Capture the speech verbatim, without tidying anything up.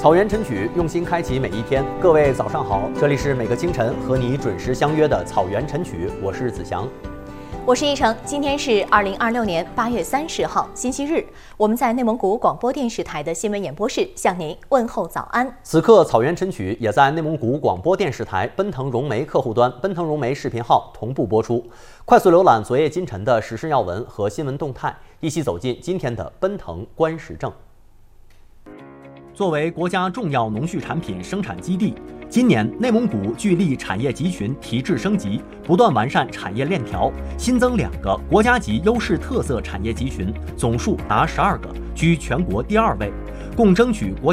草原晨曲，用心开启每一天。各位早上好，这里是每个清晨和你准时相约的草原晨曲，我是子祥。 我是一成，今天是二零二六年八月三十号，星期日。我们在内蒙古广播电视台的新闻演播室向您问候早安。 此刻草原晨曲也在内蒙古广播电视台奔腾融媒客户端、奔腾融媒视频号同步播出。快速浏览昨夜今晨的时事要闻和新闻动态，一起走进今天的奔腾观时政。作为国家重要农畜产品生产基地，今年内蒙古聚力产业集群提质升级，不断完善产业链条，新增两个国家级优势特色产业集群，总数达十二个，居全国第二位，共争取国